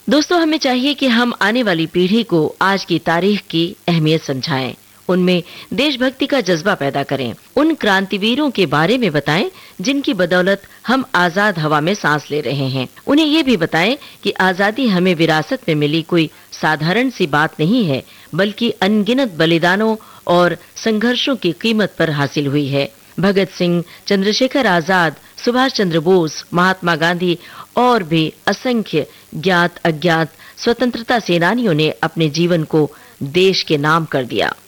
दोस्तों, हमें चाहिए कि हम आने वाली पीढ़ी को आज की तारीख की अहमियत समझाएं, उनमें देशभक्ति का जज्बा पैदा करें, उन क्रांतिवीरों के बारे में बताएं जिनकी बदौलत हम आजाद हवा में सांस ले रहे हैं। उन्हें ये भी बताएं कि आजादी हमें विरासत में मिली कोई साधारण सी बात नहीं है, बल्कि अनगिनत बलिदानों और संघर्षों की कीमत पर हासिल हुई है। भगत सिंह, चंद्रशेखर आजाद, सुभाष चंद्र बोस, महात्मा गांधी और भी असंख्य ज्ञात अज्ञात स्वतंत्रता सेनानियों ने अपने जीवन को देश के नाम कर दिया।